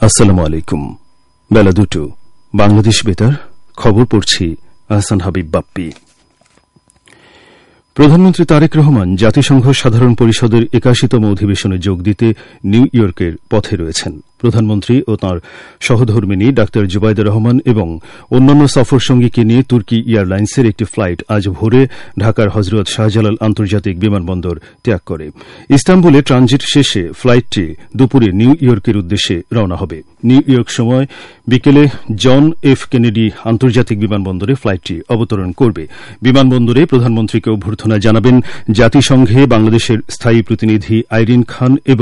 আসসালামু আলাইকুম। বেলা 2 বাংলাদেশ বেতার খবর পড়ছি আহসান হাবিব বাপ্পি। প্রধানমন্ত্রী তারেক রহমান জাতিসংঘ সাধারণ পরিষদের 81তম অধিবেশনে যোগ দিতে নিউ ইয়র্কের পথে রয়েছেন। প্রধানমন্ত্রী ও তাঁর সহধর্মিণী ডাক্তার জুবাইদা রহমান এবং অন্যান্য সফরসঙ্গীকে নিয়ে তুর্কি এয়ারলাইন্সের একটি ফ্লাইট আজ ভোরে ঢাকার হজরত শাহজালাল আন্তর্জাতিক বিমানবন্দর ত্যাগ করে। ইস্তাম্বুলে ট্রানজিট শেষে ফ্লাইটটি দুপুরে নিউ ইয়র্কের উদ্দেশ্যে রওনা হবে। নিউ ইয়র্ক সময় বিকেলে জন এফ কেনেডি আন্তর্জাতিক বিমানবন্দরে ফ্লাইটটি অবতরণ করবে। বিমানবন্দরে প্রধানমন্ত্রীকে অভ্যর্থনা জানাবেন জাতিসংঘে বাংলাদেশের স্থায়ী প্রতিনিধি আইরিন খান এবং